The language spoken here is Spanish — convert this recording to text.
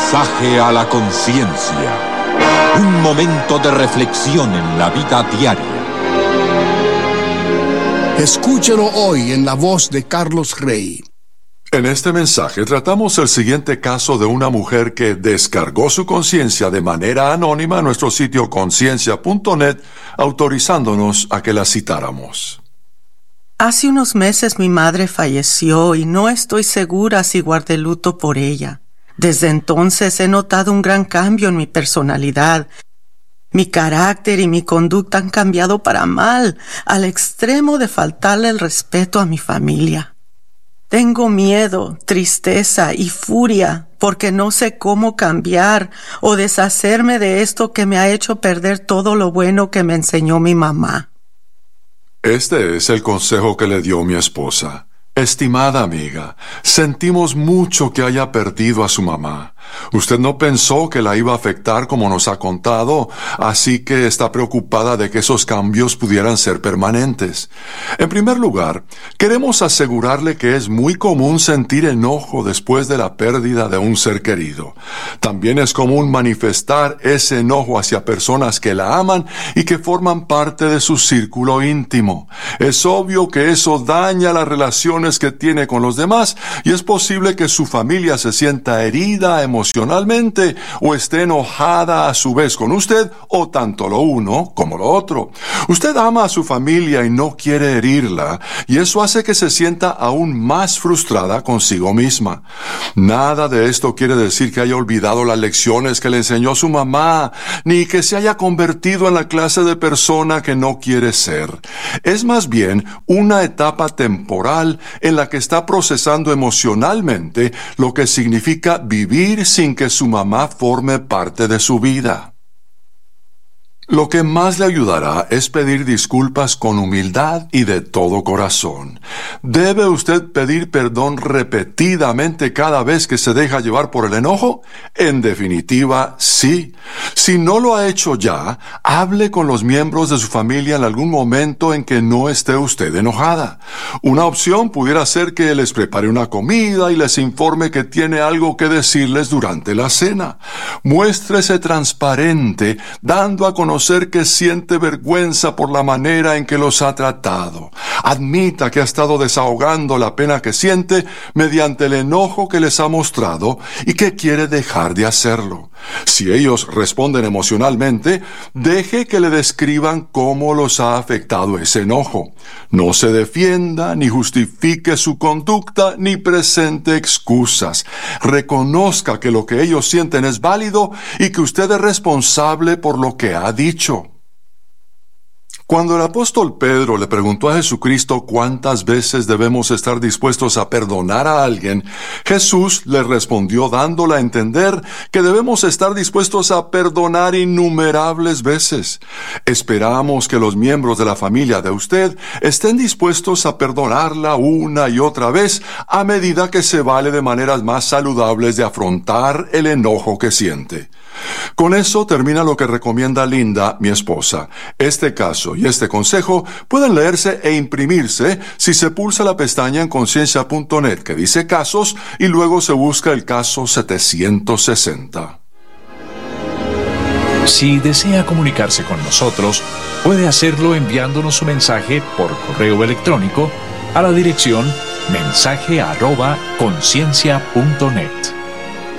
Mensaje a la conciencia. Un momento de reflexión en la vida diaria. Escúchelo hoy en la voz de Carlos Rey. En este mensaje tratamos el siguiente caso de una mujer que descargó su conciencia de manera anónima en nuestro sitio conciencia.net, autorizándonos a que la citáramos. Hace unos meses mi madre falleció y no estoy segura si guardé luto por ella. Desde entonces he notado un gran cambio en mi personalidad. Mi carácter y mi conducta han cambiado para mal, al extremo de faltarle el respeto a mi familia. Tengo miedo, tristeza y furia porque no sé cómo cambiar o deshacerme de esto que me ha hecho perder todo lo bueno que me enseñó mi mamá. Este es el consejo que le dio mi esposa. Estimada amiga, sentimos mucho que haya perdido a su mamá. Usted no pensó que la iba a afectar como nos ha contado, así que está preocupada de que esos cambios pudieran ser permanentes. En primer lugar, queremos asegurarle que es muy común sentir enojo después de la pérdida de un ser querido. También es común manifestar ese enojo hacia personas que la aman y que forman parte de su círculo íntimo. Es obvio que eso daña las relaciones que tiene con los demás y es posible que su familia se sienta herida emocionalmente o esté enojada a su vez con usted, o tanto lo uno como lo otro. Usted ama a su familia y no quiere herirla, y eso hace que se sienta aún más frustrada consigo misma. Nada de esto quiere decir que haya olvidado las lecciones que le enseñó su mamá, ni que se haya convertido en la clase de persona que no quiere ser. Es más bien una etapa temporal en la que está procesando emocionalmente lo que significa vivir sin que su mamá forme parte de su vida. Lo que más le ayudará es pedir disculpas con humildad y de todo corazón. ¿Debe usted pedir perdón repetidamente cada vez que se deja llevar por el enojo? En definitiva, sí. Si no lo ha hecho ya, hable con los miembros de su familia en algún momento en que no esté usted enojada. Una opción pudiera ser que les prepare una comida y les informe que tiene algo que decirles durante la cena. Muéstrese transparente, dando a conocer que siente vergüenza por la manera en que los ha tratado. Admita que ha estado desahogando la pena que siente mediante el enojo que les ha mostrado y que quiere dejar de hacerlo. Si ellos responden emocionalmente, deje que le describan cómo los ha afectado ese enojo. No se defienda, ni justifique su conducta, ni presente excusas. Reconozca que lo que ellos sienten es válido y que usted es responsable por lo que ha dicho. Cuando el apóstol Pedro le preguntó a Jesucristo cuántas veces debemos estar dispuestos a perdonar a alguien, Jesús le respondió dándole a entender que debemos estar dispuestos a perdonar innumerables veces. Esperamos que los miembros de la familia de usted estén dispuestos a perdonarla una y otra vez a medida que se vale de maneras más saludables de afrontar el enojo que siente. Con eso termina lo que recomienda Linda, mi esposa. Este caso y este consejo pueden leerse e imprimirse si se pulsa la pestaña en conciencia.net que dice casos y luego se busca el caso 760. Si desea comunicarse con nosotros, puede hacerlo enviándonos su mensaje por correo electrónico a la dirección mensaje@conciencia.net.